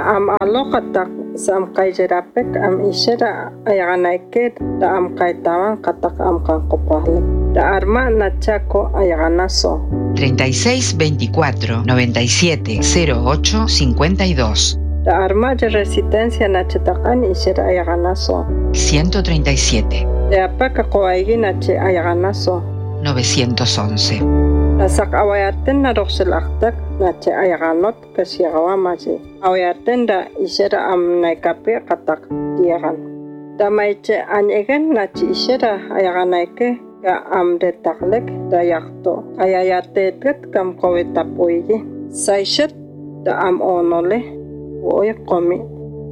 am aloqatak sam qayjarapek am ishara ayaganayket da am qaytawan qatak am kanqopahlik da arma nachako ayaganaso 36 24 97 08 52 da arma de resistencia nachatakan ishara ayaganaso 137 da apaka qoaygi nache ayaganaso 911 da sak awayaten na roxelaktak nache ayaganot kasiagawamaji awayaten da ishara am naikape qatak diagan da maiche anyegen nache ishara ayaganayke ga am de taklek da yakto ayayatetet kam kowetapoygi saishat da am onole oy qomi